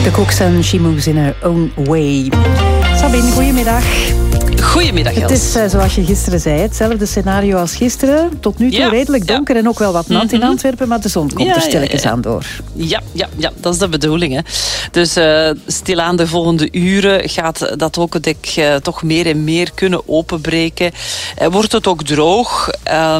De Cooks en She Moves in Her Own Way. Sabine, goedemiddag. Goedemiddag, Els. Het is, zoals je gisteren zei, hetzelfde scenario als gisteren. Tot nu toe redelijk donker en ook wel wat nat in Antwerpen, maar de zon komt er stilletjes aan door. Ja, dat is de bedoeling. Hè. Dus stilaan de volgende uren gaat dat ook het dek toch meer en meer kunnen openbreken. Wordt het ook droog.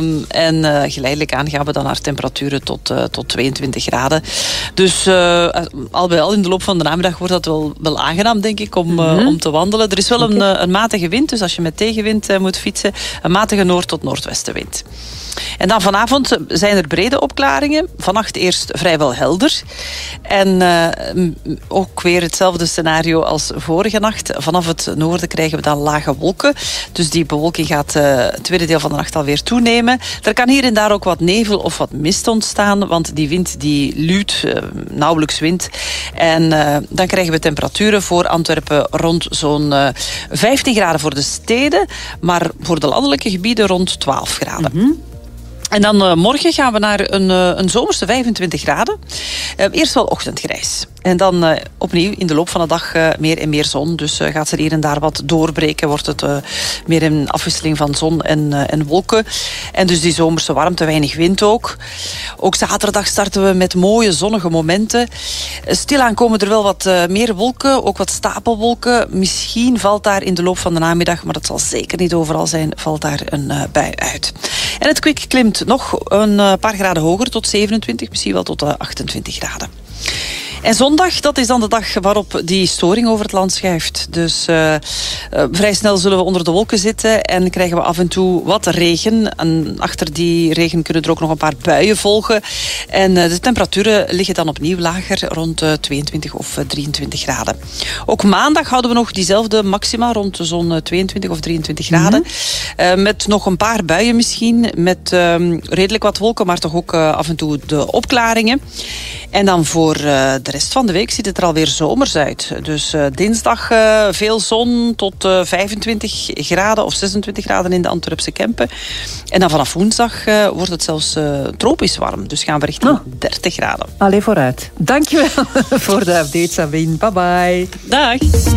En geleidelijk aan gaan we dan naar temperaturen tot 22 graden. Dus al bij al in de loop van de namiddag wordt dat wel aangenaam, denk ik, om te wandelen. Er is wel een matige wind, dus als je met tegenwind moet fietsen, een matige noord- tot noordwestenwind. En dan vanavond zijn er brede opklaringen. Vannacht eerst vrijwel helder. En ook weer hetzelfde scenario als vorige nacht. Vanaf het noorden krijgen we dan lage wolken. Dus die bewolking gaat het tweede deel van de nacht alweer toenemen. Er kan hier en daar ook wat nevel of wat mist ontstaan. Want die wind die luwt, nauwelijks wind. En dan krijgen we temperaturen voor Antwerpen rond zo'n 15 graden voor de steden. Maar voor de landelijke gebieden rond 12 graden. En dan morgen gaan we naar een zomerse 25 graden. Eerst wel ochtendgrijs. En dan opnieuw in de loop van de dag meer en meer zon. Dus gaat er hier en daar wat doorbreken. Wordt het meer een afwisseling van zon en wolken. En dus die zomerse warmte, weinig wind ook. Ook zaterdag starten we met mooie zonnige momenten. Stilaan komen er wel wat meer wolken. Ook wat stapelwolken. Misschien valt daar in de loop van de namiddag, maar dat zal zeker niet overal zijn, valt daar een bui uit. En het kwik klimt nog een paar graden hoger, tot 27, misschien wel tot 28 graden. En zondag, dat is dan de dag waarop die storing over het land schuift. Dus vrij snel zullen we onder de wolken zitten en krijgen we af en toe wat regen. En achter die regen kunnen er ook nog een paar buien volgen. En de temperaturen liggen dan opnieuw lager, rond 22 of 23 graden. Ook maandag houden we nog diezelfde maxima, rond zo'n 22 of 23 graden. Met nog een paar buien misschien, met redelijk wat wolken, maar toch ook af en toe de opklaringen. En dan voor de rest van de week ziet het er alweer zomers uit. Dus dinsdag veel zon tot 25 graden of 26 graden in de Antwerpse Kempen. En dan vanaf woensdag wordt het zelfs tropisch warm. Dus gaan we richting 30 graden. Allee, vooruit. Dankjewel voor de update, Sabine. Bye bye. Dag.